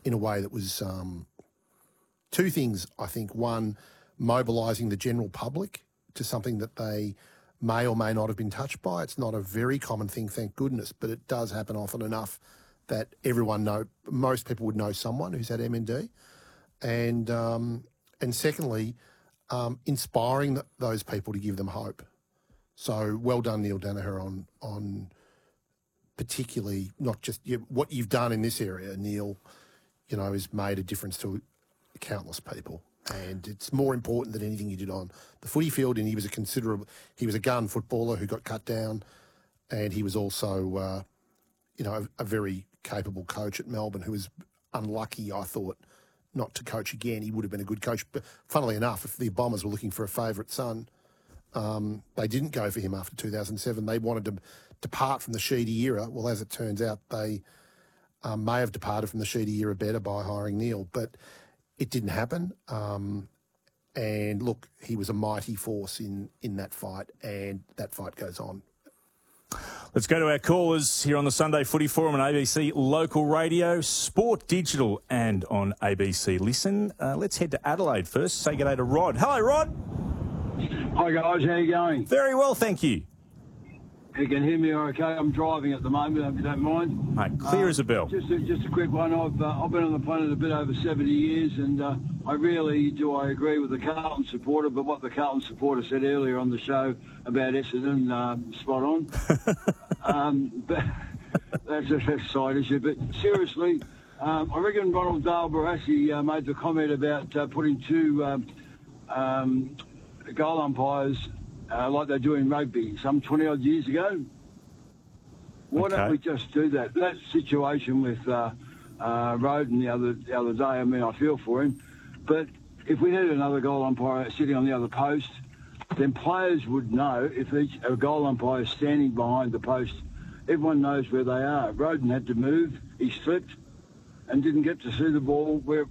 in a way that was two things, I think. One, mobilising the general public to something that they may or may not have been touched by. It's not a very common thing, thank goodness, but it does happen often enough that most people would know someone who's had MND. And secondly, inspiring those people to give them hope. So well done, Neil Danaher, on particularly not just what you've done in this area, Neil, has made a difference to countless people. And it's more important than anything you did on the footy field. And he was a gun footballer who got cut down, and he was also, a very capable coach at Melbourne who was unlucky, I thought, not to coach again. He would have been a good coach. But funnily enough, if the Bombers were looking for a favourite son, they didn't go for him after 2007. They wanted to depart from the Sheedy era. Well, as it turns out, they may have departed from the Sheedy era better by hiring Neil, but it didn't happen. And look, he was a mighty force in that fight, and that fight goes on. Let's go to our callers here on the Sunday Footy Forum on ABC Local Radio, Sport Digital and on ABC Listen. Let's head to Adelaide first. Say good day to Rod. Hello, Rod. Hi, guys. How you going? Very well, thank you. You can hear me okay? I'm driving at the moment, if you don't mind. Mate, clear as a bell. Just a quick one. I've been on the planet a bit over 70 years, and I agree with the Carlton supporter, but what the Carlton supporter said earlier on the show about Essendon, spot on. But that's a side issue. But seriously, I reckon Ronald Dale Barassi made the comment about putting two goal umpires like they do in rugby some 20-odd years ago. Why don't we just do that? That situation with Roden the other day, I mean, I feel for him. But if we had another goal umpire sitting on the other post, then players would know if a goal umpire is standing behind the post, everyone knows where they are. Roden had to move, he slipped, and didn't get to see the ball where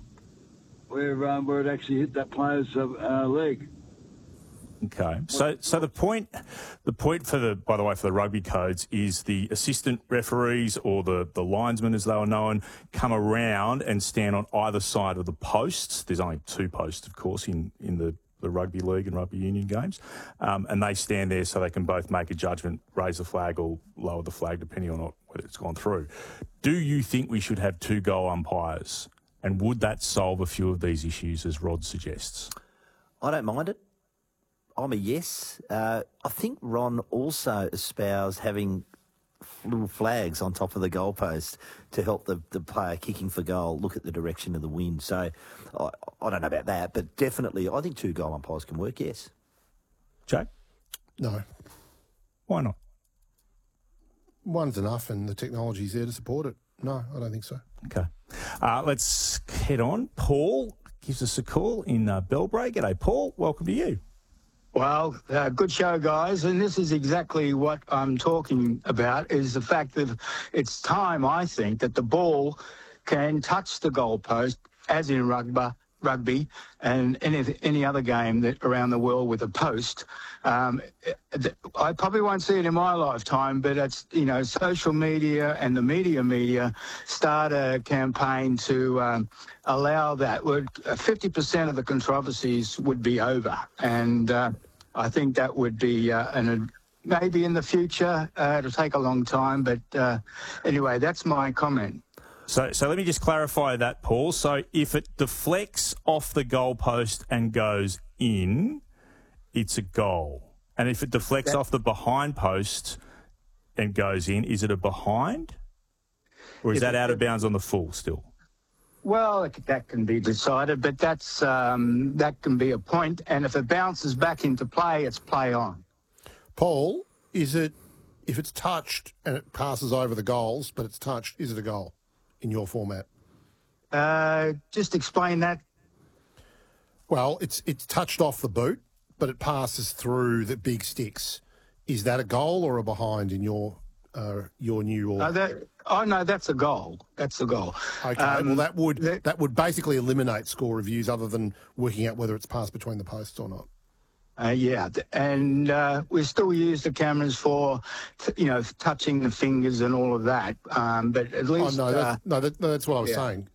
it actually hit that player's leg. Okay, so the point for the rugby codes is the assistant referees or the linesmen, as they were known, come around and stand on either side of the posts. There's only two posts, of course, in the rugby league and rugby union games, and they stand there so they can both make a judgment, raise the flag or lower the flag, depending on whether it's gone through. Do you think we should have two goal umpires, and would that solve a few of these issues, as Rod suggests? I don't mind it. I'm a yes. I think Ron also espoused having little flags on top of the goalpost to help the player kicking for goal look at the direction of the wind. So I don't know about that, but definitely I think two goal umpires can work, yes. Jake? No. Why not? One's enough and the technology's there to support it. No, I don't think so. Okay. Let's head on. Paul gives us a call in Bellbrae. G'day, Paul. Welcome to you. Well, good show, guys. And this is exactly what I'm talking about, is the fact that it's time, I think, that the ball can touch the goalpost, as in rugby and any other game that around the world with a post. I probably won't see it in my lifetime, but it's, social media and the media start a campaign to allow that. 50% of the controversies would be over, and I think that would be maybe in the future. It'll take a long time, but anyway, that's my comment. So let me just clarify that, Paul. So if it deflects off the goalpost and goes in, it's a goal. And if it deflects off the behind post and goes in, is it a behind? Or is that out of bounds on the full still? Well, that can be decided, but that can be a point. And if it bounces back into play, it's play on. Paul, if it's touched and it passes over the goals, but it's touched, is it a goal in your format? Just explain that. Well, it's touched off the boot, but it passes through the big sticks. Is that a goal or a behind in your new order? No, that's a goal. That's a goal. Okay, well that would basically eliminate score reviews other than working out whether it's passed between the posts or not. Yeah, and we still use the cameras for, touching the fingers and all of that. But at least... that's what I was saying.